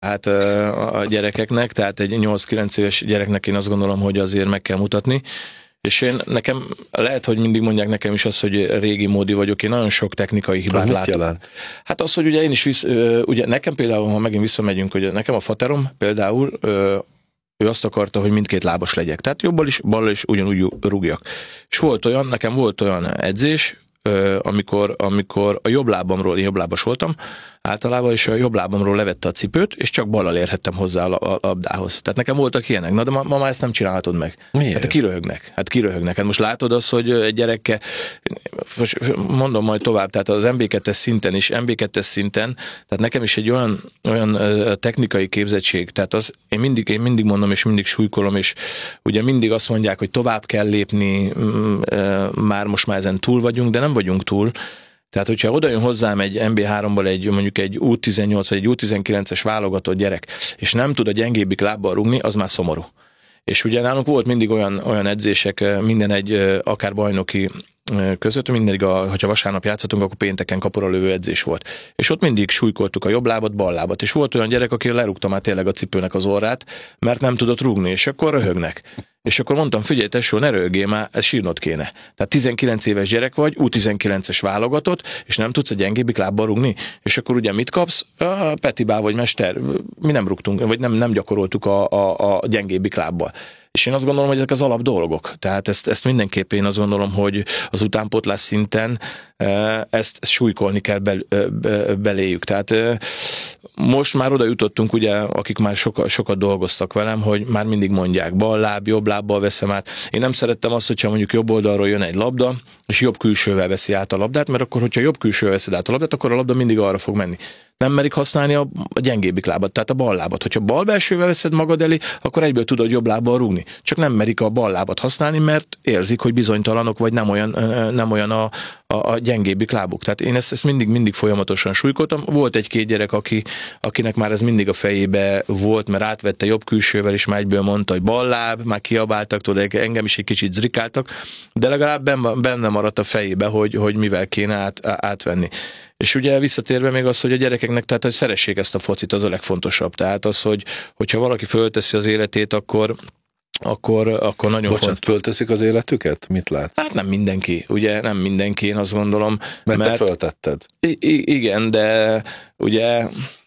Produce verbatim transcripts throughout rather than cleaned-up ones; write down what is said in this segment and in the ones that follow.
hát a gyerekeknek, tehát egy nyolc-kilenc éves gyereknek én azt gondolom, hogy azért meg kell mutatni. És én, nekem lehet, hogy mindig mondják nekem is azt, hogy régi módi vagyok, én nagyon sok technikai hibát látok. Jelent? Hát az, hogy ugye én is visz, ugye nekem például, ha megint visszamegyünk, hogy nekem a faterom például, ő azt akarta, hogy mindkét lábas legyek. Tehát jobbal is, ballal is ugyanúgy rúgjak. És volt olyan, nekem volt olyan edzés, amikor, amikor a jobb lábamról, én jobb lábas voltam általában, és a jobb lábamról levette a cipőt, és csak ballal érhettem hozzá a labdához. Tehát nekem voltak ilyenek, na de ma, ma már ezt nem csinálhatod meg. Miért? Hát kiröhögnek. Hát kiröhögnek. Hát most látod azt, hogy egy gyerekkel, mondom majd tovább, tehát az em bé kettes szinten is, em bé kettes szinten, tehát nekem is egy olyan, olyan technikai képzettség, tehát az, én mindig, én mindig mondom, és mindig súlykolom, és ugye mindig azt mondják, hogy tovább kell lépni, már most már ezen túl vagyunk, de nem vagyunk túl. Tehát, hogyha oda jön hozzám egy em bé háromból egy, mondjuk egy U tizennyolc vagy egy U tizenkilences válogatott gyerek, és nem tud a gyengébbik lábbal rúgni, az már szomorú. És ugye nálunk volt mindig olyan, olyan edzések, minden egy akár bajnoki között, mindig, a, hogyha vasárnap játszottunk, akkor pénteken kapura lövő edzés volt. És ott mindig súlykoltuk a jobb lábat, bal lábat. És volt olyan gyerek, aki lerúgta már tényleg a cipőnek az orrát, mert nem tudott rúgni, és akkor röhögnek. És akkor mondtam, figyelj tesó, ne röhögjél már, ez sírnod kéne. Tehát tizenkilenc éves gyerek vagy, U tizenkilences válogatott, és nem tudsz a gyengébbik lábbal rúgni. És akkor ugye mit kapsz? A Petibá vagy mester, mi nem rúgtunk, vagy nem, nem gyakoroltuk a, a, a gyengébbik lábbal. És én azt gondolom, hogy ezek az alap dolgok. Tehát ezt, ezt mindenképpen én azt gondolom, hogy az utánpótlás szinten ezt, ezt súlykolni kell bel, beléjük. Tehát most már oda jutottunk, ugye, akik már soka, sokat dolgoztak velem, hogy már mindig mondják, bal láb, jobb lábbal veszem át. Én nem szerettem azt, hogyha mondjuk jobb oldalról jön egy labda, és jobb külsővel veszi át a labdát, mert akkor, hogyha jobb külsővel veszed át a labdát, akkor a labda mindig arra fog menni. Nem merik használni a, a gyengébbik lábat, tehát a bal lábat. Hogyha bal belsővel veszed magad elé, akkor egyből tudod jobb lábbal rúgni. Csak nem merik a bal lábat használni, mert érzik, hogy bizonytalanok, vagy nem olyan, nem olyan a, a, a gyengébbik lábuk. Tehát én ezt, ezt mindig, mindig folyamatosan súlykoltam. Volt egy-két gyerek, aki, akinek már ez mindig a fejébe volt, mert átvette jobb külsővel, és már egyből mondta, hogy bal láb, már kiabáltak, tudod, engem is egy kicsit zrikáltak, de legalább benne maradt a fejébe, hogy, hogy mivel kéne át, átvenni. És ugye visszatérve még az, hogy a gyerekeknek, tehát hogy szeressék ezt a focit, az a legfontosabb. Tehát az, hogy hogyha valaki fölteszi az életét, akkor akkor, akkor nagyon fontos. fontos. Fölteszik az életüket? Mit látsz? Hát nem mindenki, ugye nem mindenki, én azt gondolom. Mert, mert te föltetted. I- igen, de ugye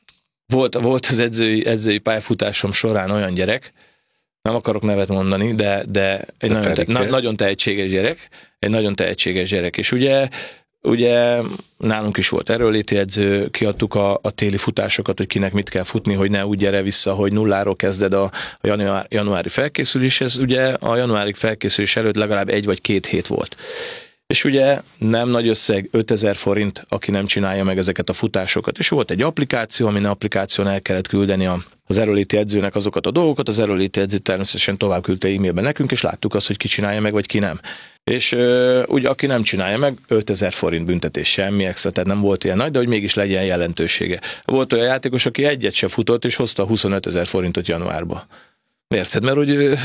volt, volt az edzői, edzői pályafutásom során olyan gyerek, nem akarok nevet mondani, de, de egy de nagyon, te, na, nagyon tehetséges gyerek, egy nagyon tehetséges gyerek, és ugye Ugye nálunk is volt erőléti edző, kiadtuk a, a téli futásokat, hogy kinek mit kell futni, hogy ne úgy gyere vissza, hogy nulláról kezded a, a január, januári felkészüléshez. Ugye a januári felkészülés előtt legalább egy vagy két hét volt. És ugye nem nagy összeg, ötezer forint, aki nem csinálja meg ezeket a futásokat. És volt egy applikáció, amin applikáción el kellett küldeni a, az erőléti edzőnek azokat a dolgokat, az erőléti edző természetesen tovább küldte e-mailben nekünk, és láttuk azt, hogy ki csinálja meg, vagy ki nem. És uh, ugye aki nem csinálja meg, ötezer forint büntetés, semmi extra, tehát nem volt ilyen nagy, de hogy mégis legyen jelentősége. Volt olyan játékos, aki egyet se futott, és hozta huszonötezer forintot januárba. Érted? Mert hogy ő,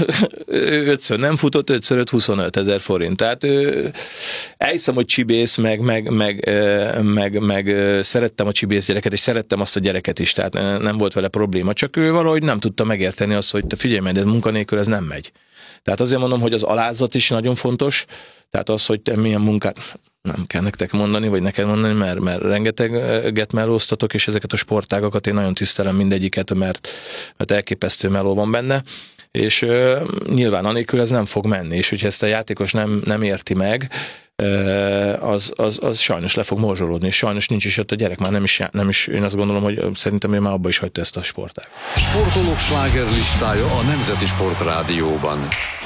ő ötször nem futott, ötször öt huszonötezer forint. Tehát ő, elhiszem, hogy csibész, meg, meg, meg, meg, meg szerettem a csibész gyereket, és szerettem azt a gyereket is, tehát nem volt vele probléma. Csak ő valahogy nem tudta megérteni azt, hogy te figyelj meg, ez munkanélkül ez nem megy. Tehát azért mondom, hogy az alázat is nagyon fontos, tehát az, hogy te milyen munkát, nem kell nektek mondani, vagy neked mondani, mert, mert rengeteget melóztatok, és ezeket a sportágakat én nagyon tisztelem mindegyiket, mert, mert elképesztő meló van benne, és uh, nyilván anélkül ez nem fog menni, és hogyha ezt a játékos nem, nem érti meg, uh, az, az, az sajnos le fog morzsolódni, és sajnos nincs is ott a gyerek, már nem is, nem is, én azt gondolom, hogy szerintem ő már abba is hagyta ezt a sportágat. Sportolók slágerlistája a Nemzeti Sportrádióban.